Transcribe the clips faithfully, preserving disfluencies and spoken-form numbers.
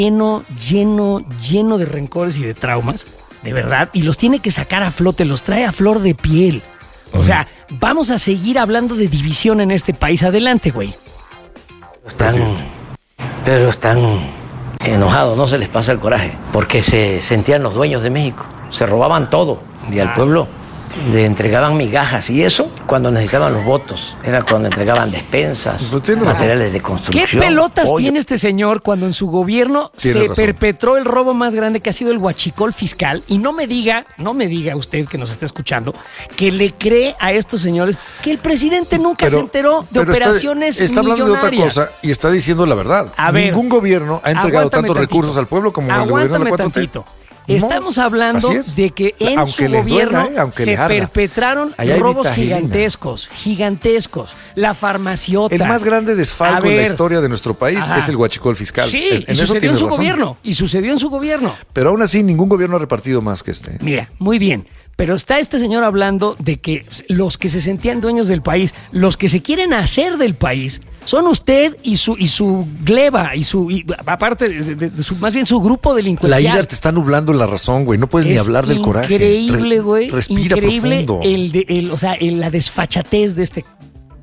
lleno, lleno, lleno de rencores y de traumas, de verdad, y los tiene que sacar a flote, los trae a flor de piel. O sea, vamos a seguir hablando de división en este país. Adelante, güey. Están, pero están enojados, no se les pasa el coraje, porque se sentían los dueños de México, se robaban todo y al pueblo le entregaban migajas, y eso cuando necesitaban los votos, era cuando entregaban despensas, materiales de construcción. ¿Qué pelotas pollo. tiene este señor cuando en su gobierno Tiene se razón. perpetró el robo más grande, que ha sido el huachicol fiscal? Y no me diga, no me diga usted que nos está escuchando, que le cree a estos señores que el presidente nunca Pero- se enteró de pero operaciones está, está hablando de otra millonarias. cosa y está diciendo la verdad. A ver, Ningún gobierno ha entregado aguántame tantos tantito. recursos al pueblo como el gobierno de Aguántame la cuatro T. tantito. No, Estamos hablando así es. de que en Aunque su les gobierno duela, ¿eh? Aunque se les arda. perpetraron Allá hay robos vitagilina. gigantescos, gigantescos. La farmaciota. El más grande A desfalco en la ver. historia de nuestro país Ajá. es el huachicol fiscal. Sí, En- y en eso sucedió en tienes su razón. gobierno. Y sucedió en su gobierno. Pero aún así, ningún gobierno ha repartido más que este. Mira, muy bien. Pero está este señor hablando de que los que se sentían dueños del país, los que se quieren hacer del país, son usted y su y su gleba y su y, aparte de, de- de su más bien su grupo La delincuencial. ira te está nublando la razón, güey. No puedes ni Es hablar del coraje. Increíble, Re- güey. Respira Increíble profundo. el de el, o sea, el- la desfachatez de este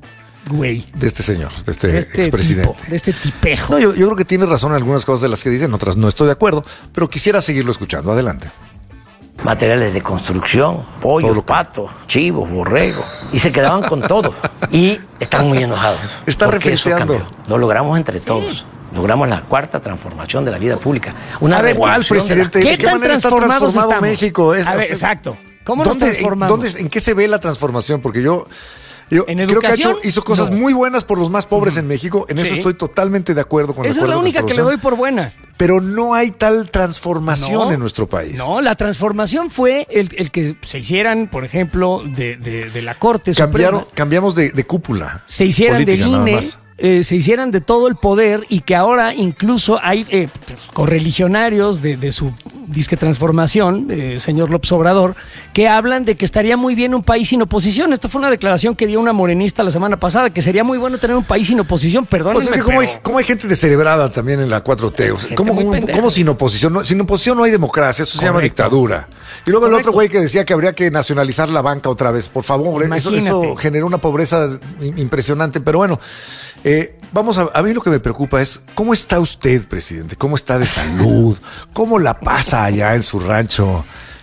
güey, De este señor, de este, de este expresidente. tipo, de este tipejo. No, yo, yo creo que tiene razón en algunas cosas de las que dicen, en otras no estoy de acuerdo, pero quisiera seguirlo escuchando. Adelante. Materiales de construcción, Todo pollo, lo que- pato, chivos, borrego, y se quedaban con todo. Y están muy enojados. Está porque eso refriteando. cambió. Lo logramos entre todos. Logramos la cuarta transformación de la vida pública. Una A ver, ¿cuál, revolución de la- presidente? ¿Qué ¿De qué tan manera está transformados transformado estamos? México? Es- A ver, o sea, exacto. ¿Cómo nos ¿dónde, en, transformamos? dónde- ¿En qué se ve la transformación? Porque yo, yo ¿En creo que ha educación? hecho, hizo cosas No. muy buenas por los más pobres en México. En eso Sí. estoy totalmente de acuerdo con Esa es la única que le doy por buena. Pero no hay tal transformación No, en nuestro país. No, la transformación fue el, el que se hicieran, por ejemplo, de, de- de la Corte Cambiaron, Suprema, cambiamos de, de cúpula. se hicieran política, del nada I N E, más. eh, se hicieran de todo el poder, y que ahora incluso hay eh, pues, correligionarios de, de su disque transformación, eh, señor López Obrador, que hablan de que estaría muy bien un país sin oposición. Esta fue una declaración que dio una morenista la semana pasada, que sería muy bueno tener un país sin oposición. Perdónenme, Pues es que cómo hay, pero- cómo hay gente descerebrada también en la cuatro T. O sea, Gente ¿cómo, muy cómo- pendeja. cómo sin oposición? No, sin oposición no hay democracia, eso se llama Correcto. dictadura. Y luego el Correcto. otro güey que decía que habría que nacionalizar la banca otra vez. Por favor, eso, eso Imagínate. generó una pobreza impresionante. Pero bueno, eh, vamos a, a mí lo que me preocupa es cómo está usted, presidente, cómo está de salud, cómo la pasa allá en su rancho,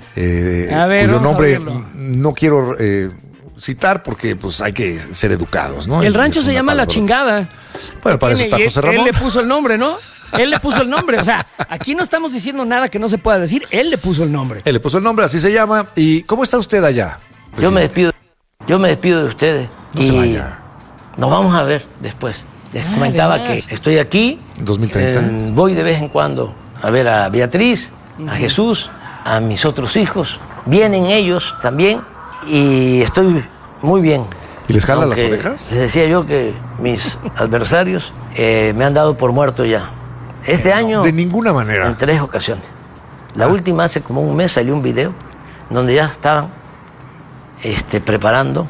eh, A ver, cuyo vamos a nombre verlo. no quiero eh, citar porque pues hay que ser educados, ¿no? El Y rancho es se una llama La palabra. Chingada. Bueno, para eso Tiene- está y José él- Ramón. Él le puso el nombre, ¿no? Él le puso el nombre. O sea, aquí no estamos diciendo nada que no se pueda decir. Él le puso el nombre. Él le puso el nombre, así se llama. ¿Y cómo está usted allá? Yo me presidente? despido, yo me despido de ustedes. No y se vaya. Nos vamos a ver después. Les Ah, comentaba de que veras. estoy aquí. dos mil treinta. eh, voy de vez en cuando a ver a Beatriz, a Jesús, a mis otros hijos. Vienen ellos también y estoy muy bien. ¿Y les jala las Aunque orejas? Les decía yo que mis adversarios eh, me han dado por muerto ya. Este año, De ninguna manera. en tres ocasiones. La última, hace como un mes, salió un video donde ya estaban este, preparando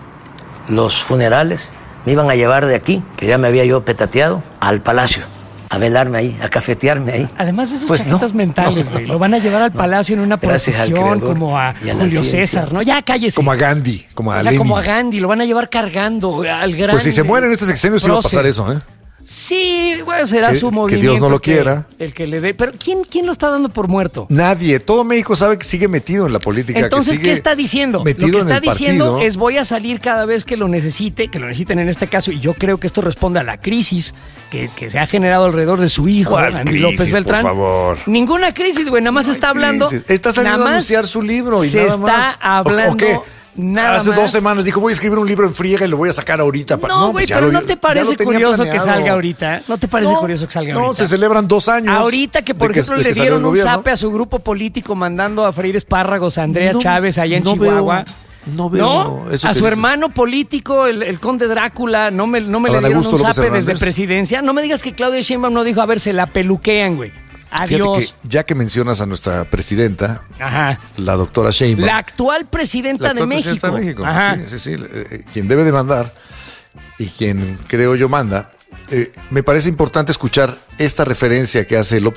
los funerales. Me iban a llevar de aquí, que ya me había yo petateado, al palacio, a velarme ahí, a cafetearme ahí. Además de sus Pues no, chaquetas mentales, no, güey. no, Lo van a llevar al no. palacio en una Gracias al procesión, Creador como a y a la Julio ciencia. César, ¿no? Ya cállese. Como a Gandhi, como a O sea, como a Lenin. Gandhi, lo van a llevar cargando al gran. Pues si se muere en este sexenio sí va a prócer. pasar eso, ¿eh? Sí, bueno, será Que- su que movimiento. Dios no lo el que- quiera. El que le dé. Pero ¿quién, quién lo está dando por muerto? Nadie, todo México sabe que sigue metido en la política. que Entonces, sigue ¿qué está diciendo? Metido Lo que en está el diciendo partido. es voy a salir cada vez que lo necesite, que lo necesiten en este caso, y yo creo que esto responde a la crisis que, que se ha generado alrededor de su hijo, ¿Cuál Andy crisis, López Beltrán. por favor? Ninguna crisis, güey, nada más No hay está hablando. crisis. Está saliendo nada a más anunciar su libro y se nada está más. hablando ¿O qué? nada Hace más. dos semanas dijo, voy a escribir un libro en friega y lo voy a sacar ahorita. pa-". No, güey, pues ya pero lo- ¿no te ya parece lo tenía curioso que planeado. salga ahorita? ¿No te parece No, curioso que salga no, ahorita? se celebran dos años. Ahorita que, por de ejemplo, de le salió dieron el un gobierno. zape a su grupo político mandando a freír espárragos a Andrea No, Chávez allá en no Chihuahua. veo, no veo ¿No? eso A que su dices. hermano político, el, el conde Drácula, no me, no me le Adán dieron Augusto un López zape desde Hernández. presidencia. No me digas que Claudia Sheinbaum no dijo, a ver, se la peluquean, güey. Fíjate Adiós. que ya que mencionas a nuestra presidenta, Ajá. la doctora Sheinbaum. La actual presidenta, la actual de, presidenta México. de México. Ajá. Sí, sí, sí. Eh, quien debe de mandar y quien creo yo manda. Eh, me parece importante escuchar esta referencia que hace López